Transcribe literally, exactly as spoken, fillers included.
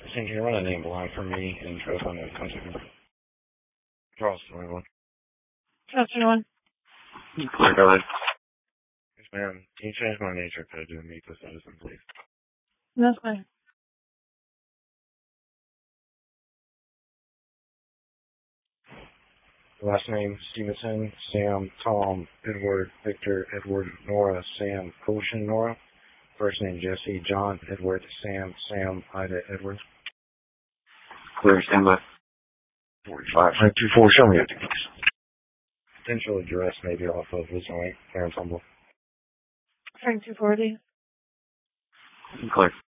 Can you run a name blind for me and try to find a contact number? Charles, twenty-one. Charles, twenty-one. Clear, go ahead. Yes, ma'am. Can you change my nature code to meet the citizen, please? That's fine. Last name, Stevenson, Sam, Tom, Edward, Victor, Edward, Nora, Sam, Ocean, Nora. First name, Jesse, John, Edward, Sam, Sam, Ida, Edward. Clear, stand by. forty-five, nine two four, show me your tickets. Potential address maybe off of Wisdom Lake, Clarence Humble. Frank two forty. Clear.